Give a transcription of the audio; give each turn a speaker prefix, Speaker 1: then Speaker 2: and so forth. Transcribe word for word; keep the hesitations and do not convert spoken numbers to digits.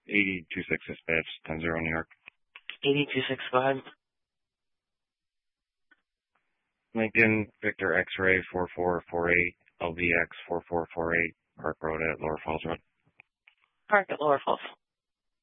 Speaker 1: eighty two six dispatch, ten zero New York.
Speaker 2: eighty two six, go ahead.
Speaker 1: Lincoln, Victor X-Ray four four four eight, L V X four four four eight, Park Road at Lower Falls Road.
Speaker 2: Park at Lower Falls.